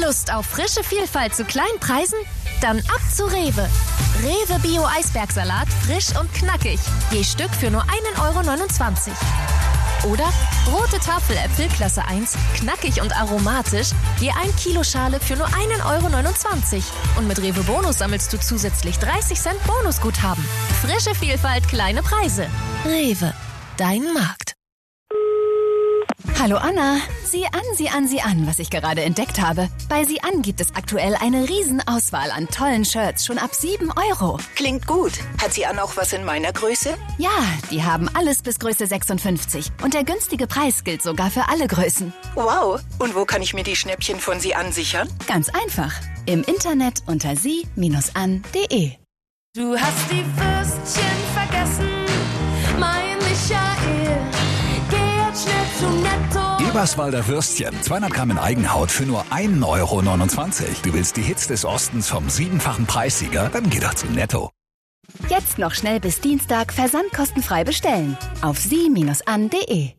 Lust auf frische Vielfalt zu kleinen Preisen? Dann ab zu Rewe. Rewe Bio Eisbergsalat, frisch und knackig. Je Stück für nur 1,29 €. Oder rote Tafeläpfel Klasse 1, knackig und aromatisch, je 1 Kilo Schale für nur 1,29 €. Und mit Rewe Bonus sammelst du zusätzlich 30 Cent Bonusguthaben. Frische Vielfalt, kleine Preise. Rewe, dein Markt. Hallo Anna, sieh an, was ich gerade entdeckt habe. Bei Sieh an gibt es aktuell eine Riesenauswahl an tollen Shirts, schon ab 7 €. Klingt gut. Hat Sieh an auch was in meiner Größe? Ja, die haben alles bis Größe 56. Und der günstige Preis gilt sogar für alle Größen. Wow. Und wo kann ich mir die Schnäppchen von Sieh an sichern? Ganz einfach. Im Internet unter sie-an.de. Du hast die Würstchen vergessen, mein Michael. Geh jetzt schnell zu Netto. Eberswalder Würstchen, 200 Gramm in Eigenhaut für nur 1,29 €. Du willst die Hits des Ostens vom 7-fachen Preissieger? Dann geh doch zu Netto. Jetzt noch schnell bis Dienstag versandkostenfrei bestellen. Auf sie-an.de.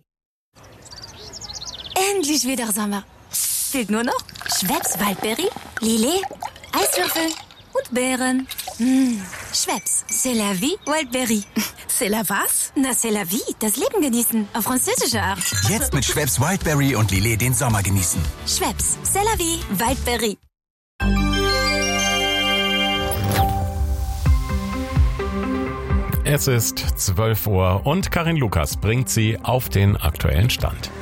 Endlich wieder Sommer. Fehlt nur noch Schweppes Waldbeere, Lillet, Eiswürfel und Beeren. Schweppes, c'est la vie, Wildberry. C'est la was? Na, c'est la vie, das Leben genießen, auf französische Art. Jetzt mit Schweppes Wildberry und Lillet den Sommer genießen. Schweppes, c'est la vie, Wildberry. Es ist 12 Uhr und Karin Lukas bringt Sie auf den aktuellen Stand.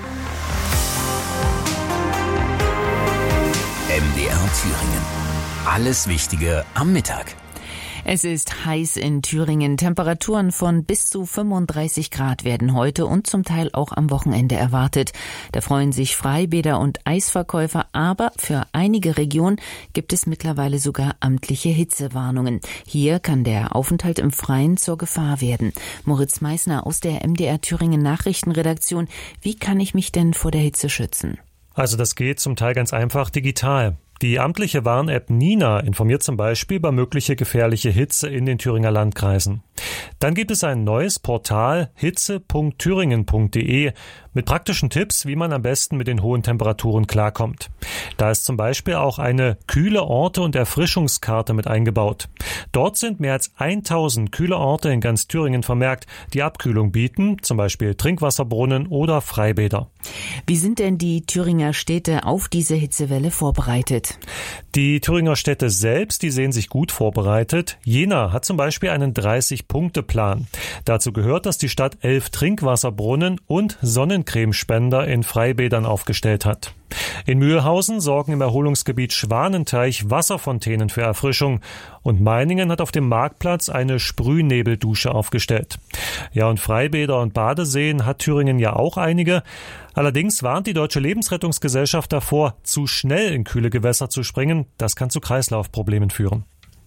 MDR Thüringen. Alles Wichtige am Mittag. Es ist heiß in Thüringen. Temperaturen von bis zu 35 Grad werden heute und zum Teil auch am Wochenende erwartet. Da freuen sich Freibäder und Eisverkäufer, aber für einige Regionen gibt es mittlerweile sogar amtliche Hitzewarnungen. Hier kann der Aufenthalt im Freien zur Gefahr werden. Moritz Meissner aus der MDR Thüringen Nachrichtenredaktion. Wie kann ich mich denn vor der Hitze schützen? Also das geht zum Teil ganz einfach digital. Die amtliche Warn-App Nina informiert zum Beispiel über mögliche gefährliche Hitze in den Thüringer Landkreisen. Dann gibt es ein neues Portal hitze.thüringen.de mit praktischen Tipps, wie man am besten mit den hohen Temperaturen klarkommt. Da ist zum Beispiel auch eine kühle Orte- und Erfrischungskarte mit eingebaut. Dort sind mehr als 1000 kühle Orte in ganz Thüringen vermerkt, die Abkühlung bieten, zum Beispiel Trinkwasserbrunnen oder Freibäder. Wie sind denn die Thüringer Städte auf diese Hitzewelle vorbereitet? Die Thüringer Städte selbst, die sehen sich gut vorbereitet. Jena hat zum Beispiel einen 30-Punkte-Plan. Dazu gehört, dass die Stadt 11 Trinkwasserbrunnen und Sonnencremespender in Freibädern aufgestellt hat. In Mühlhausen sorgen im Erholungsgebiet Schwanenteich Wasserfontänen für Erfrischung und Meiningen hat auf dem Marktplatz eine Sprühnebeldusche aufgestellt. Ja, und Freibäder und Badeseen hat Thüringen ja auch einige. Allerdings warnt die Deutsche Lebensrettungsgesellschaft davor, zu schnell in kühle Gewässer zu springen. Das kann zu Kreislaufproblemen führen.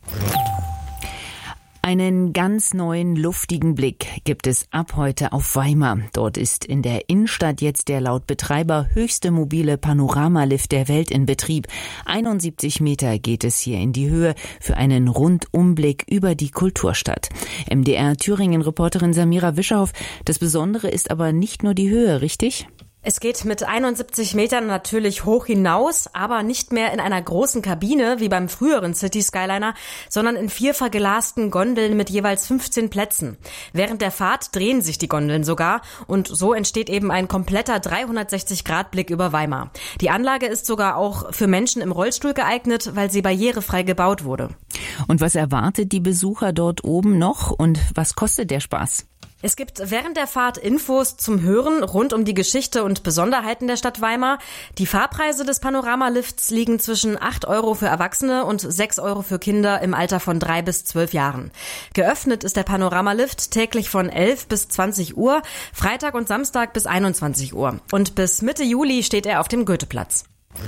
Einen ganz neuen, luftigen Blick gibt es ab heute auf Weimar. Dort ist in der Innenstadt jetzt der laut Betreiber höchste mobile Panoramalift der Welt in Betrieb. 71 Meter geht es hier in die Höhe für einen Rundumblick über die Kulturstadt. MDR Thüringen-Reporterin Samira Wischerhoff. Das Besondere ist aber nicht nur die Höhe, richtig? Es geht mit 71 Metern natürlich hoch hinaus, aber nicht mehr in einer großen Kabine wie beim früheren City Skyliner, sondern in 4 verglasten Gondeln mit jeweils 15 Plätzen. Während der Fahrt drehen sich die Gondeln sogar und so entsteht eben ein kompletter 360-Grad-Blick über Weimar. Die Anlage ist sogar auch für Menschen im Rollstuhl geeignet, weil sie barrierefrei gebaut wurde. Und was erwartet die Besucher dort oben noch und was kostet der Spaß? Es gibt während der Fahrt Infos zum Hören rund um die Geschichte und Besonderheiten der Stadt Weimar. Die Fahrpreise des Panoramalifts liegen zwischen 8 € für Erwachsene und 6 € für Kinder im Alter von 3 bis 12 Jahren. Geöffnet ist der Panoramalift täglich von 11 bis 20 Uhr, Freitag und Samstag bis 21 Uhr. Und bis Mitte Juli steht er auf dem Goetheplatz.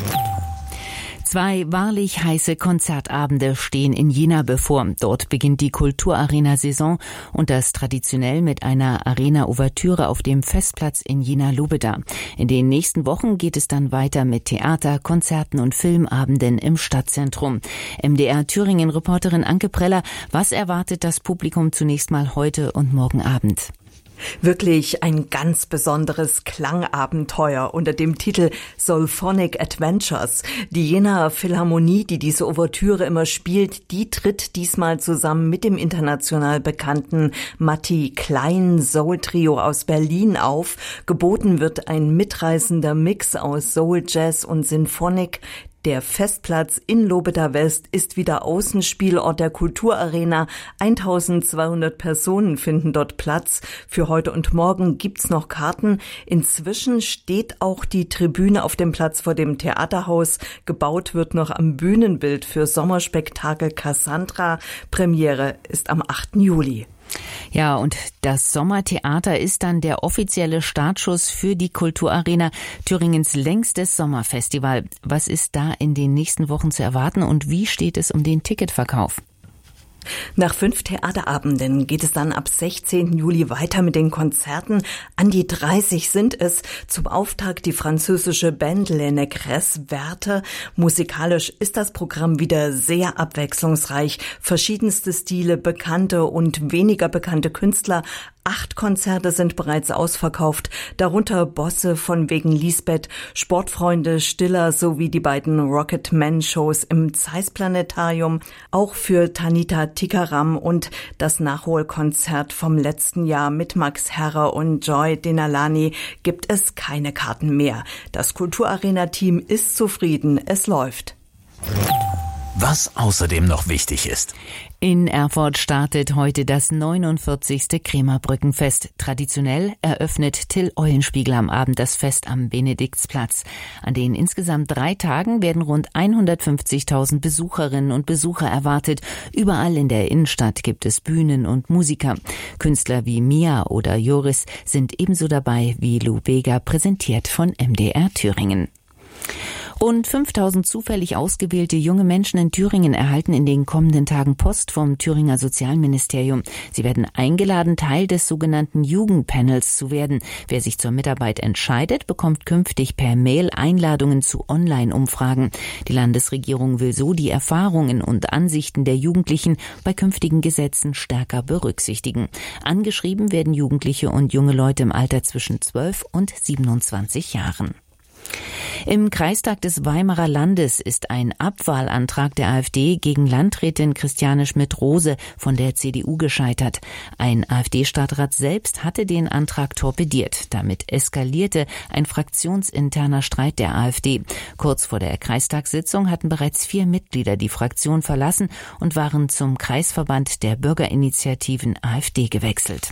2 wahrlich heiße Konzertabende stehen in Jena bevor. Dort beginnt die Kulturarena-Saison und das traditionell mit einer Arena-Ouvertüre auf dem Festplatz in Jena-Lobeda. In den nächsten Wochen geht es dann weiter mit Theater, Konzerten und Filmabenden im Stadtzentrum. MDR Thüringen-Reporterin Anke Preller, was erwartet das Publikum zunächst mal heute und morgen Abend? Wirklich ein ganz besonderes Klangabenteuer unter dem Titel Soulphonic Adventures. Die Jenaer Philharmonie, die diese Ouvertüre immer spielt, die tritt diesmal zusammen mit dem international bekannten Matti Klein Soul Trio aus Berlin auf. Geboten wird ein mitreißender Mix aus Soul, Jazz und Sinfonik. Der Festplatz in Lobeda West ist wieder Außenspielort der Kulturarena. 1200 Personen finden dort Platz. Für heute und morgen gibt's noch Karten. Inzwischen steht auch die Tribüne auf dem Platz vor dem Theaterhaus. Gebaut wird noch am Bühnenbild für Sommerspektakel Cassandra. Premiere ist am 8. Juli. Ja, und das Sommertheater ist dann der offizielle Startschuss für die Kulturarena, Thüringens längstes Sommerfestival. Was ist da in den nächsten Wochen zu erwarten und wie steht es um den Ticketverkauf? Nach 5 Theaterabenden geht es dann ab 16. Juli weiter mit den Konzerten. An die 30 sind es. Zum Auftakt die französische Band Les Negresses Werte. Musikalisch ist das Programm wieder sehr abwechslungsreich. Verschiedenste Stile, bekannte und weniger bekannte Künstler. 8 Konzerte sind bereits ausverkauft, darunter Bosse von Wegen Lisbeth, Sportfreunde Stiller sowie die beiden Rocketman-Shows im Zeiss-Planetarium. Auch für Tanita Tikaram und das Nachholkonzert vom letzten Jahr mit Max Herrer und Joy Denalani gibt es keine Karten mehr. Das Kulturarena-Team ist zufrieden, es läuft. Was außerdem noch wichtig ist. In Erfurt startet heute das 49. Krämerbrückenfest. Traditionell eröffnet Till Eulenspiegel am Abend das Fest am Benediktsplatz. An den insgesamt 3 Tagen werden rund 150.000 Besucherinnen und Besucher erwartet. Überall in der Innenstadt gibt es Bühnen und Musiker. Künstler wie Mia oder Joris sind ebenso dabei wie Lou Bega, präsentiert von MDR Thüringen. Rund 5.000 zufällig ausgewählte junge Menschen in Thüringen erhalten in den kommenden Tagen Post vom Thüringer Sozialministerium. Sie werden eingeladen, Teil des sogenannten Jugendpanels zu werden. Wer sich zur Mitarbeit entscheidet, bekommt künftig per Mail Einladungen zu Online-Umfragen. Die Landesregierung will so die Erfahrungen und Ansichten der Jugendlichen bei künftigen Gesetzen stärker berücksichtigen. Angeschrieben werden Jugendliche und junge Leute im Alter zwischen 12 und 27 Jahren. Im Kreistag des Weimarer Landes ist ein Abwahlantrag der AfD gegen Landrätin Christiane Schmidt-Rose von der CDU gescheitert. Ein AfD-Stadtrat selbst hatte den Antrag torpediert. Damit eskalierte ein fraktionsinterner Streit der AfD. Kurz vor der Kreistagssitzung hatten bereits 4 Mitglieder die Fraktion verlassen und waren zum Kreisverband der Bürgerinitiativen AfD gewechselt.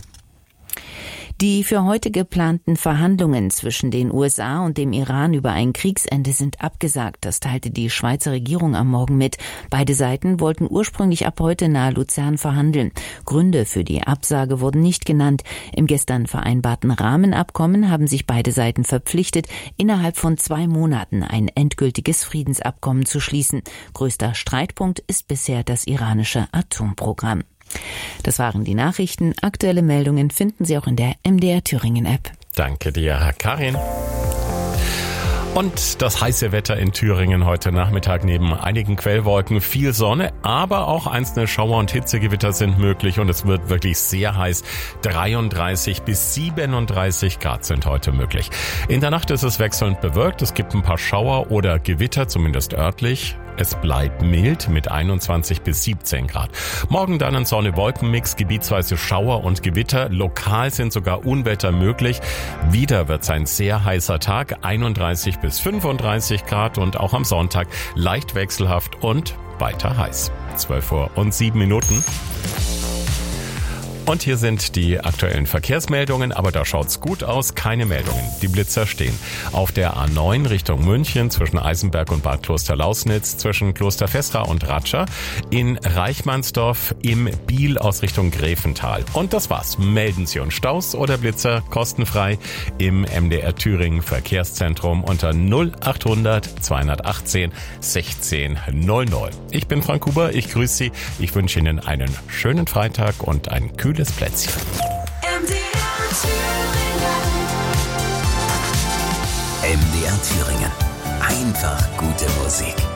Die für heute geplanten Verhandlungen zwischen den USA und dem Iran über ein Kriegsende sind abgesagt. Das teilte die Schweizer Regierung am Morgen mit. Beide Seiten wollten ursprünglich ab heute nahe Luzern verhandeln. Gründe für die Absage wurden nicht genannt. Im gestern vereinbarten Rahmenabkommen haben sich beide Seiten verpflichtet, innerhalb von 2 Monaten ein endgültiges Friedensabkommen zu schließen. Größter Streitpunkt ist bisher das iranische Atomprogramm. Das waren die Nachrichten. Aktuelle Meldungen finden Sie auch in der MDR Thüringen App. Danke dir, Karin. Und das heiße Wetter in Thüringen heute Nachmittag neben einigen Quellwolken, viel Sonne, aber auch einzelne Schauer und Hitzegewitter sind möglich und es wird wirklich sehr heiß. 33 bis 37 Grad sind heute möglich. In der Nacht ist es wechselnd bewölkt, es gibt ein paar Schauer oder Gewitter, zumindest örtlich. Es bleibt mild mit 21 bis 17 Grad. Morgen dann ein Sonne-Wolken-Mix, gebietsweise Schauer und Gewitter. Lokal sind sogar Unwetter möglich. Wieder wird es ein sehr heißer Tag, 31 bis 35 Grad und auch am Sonntag leicht wechselhaft und weiter heiß. 12:07 Uhr. Und hier sind die aktuellen Verkehrsmeldungen, aber da schaut's gut aus, keine Meldungen. Die Blitzer stehen auf der A9 Richtung München zwischen Eisenberg und Bad Klosterlausnitz, zwischen Klosterfestra und Ratscha, in Reichmannsdorf, im Biel aus Richtung Gräfental. Und das war's. Melden Sie uns Staus oder Blitzer kostenfrei im MDR Thüringen Verkehrszentrum unter 0800 218 1600. Ich bin Frank Huber, ich grüße Sie. Ich wünsche Ihnen einen schönen Freitag und ein kühles Plätzchen. MDR Thüringen. Einfach gute Musik.